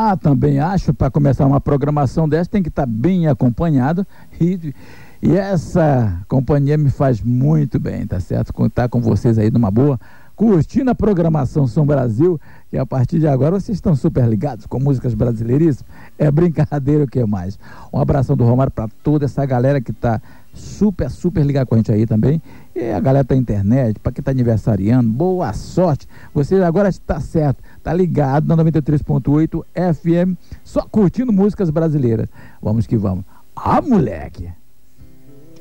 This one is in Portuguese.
Também acho, para começar uma programação dessa, tem que estar bem acompanhado e essa companhia me faz muito bem, tá certo? Contar com vocês aí numa boa, curtindo a programação Som Brasil, que a partir de agora vocês estão super ligados com músicas brasileiríssimas. É brincadeira, o que mais? Um abração do Romário para toda essa galera que tá super ligada com a gente aí também. E a galera da internet, para quem tá aniversariando, boa sorte. Você agora está certo, tá ligado na 93.8 FM, só curtindo músicas brasileiras. Vamos que vamos. Ah, moleque!